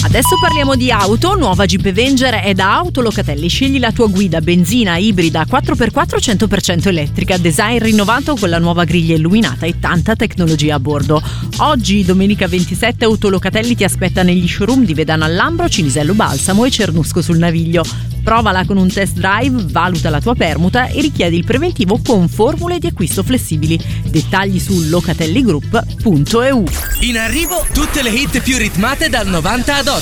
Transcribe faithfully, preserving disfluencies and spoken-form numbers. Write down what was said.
Adesso parliamo di auto. Nuova Jeep Avenger è da Autolocatelli. Scegli la tua guida benzina, ibrida, quattro per quattro cento per cento elettrica, design rinnovato con la nuova griglia illuminata e tanta tecnologia a bordo. Oggi, domenica ventisette, Autolocatelli ti aspetta negli showroom di Vedano al Lambro, Cinisello Balsamo e Cernusco sul Naviglio. Provala con un test drive, valuta la tua permuta e richiedi il preventivo con formule di acquisto flessibili. Dettagli su locatelligroup punto e u. In arrivo tutte le hit più ritmate dal novanta ad oggi.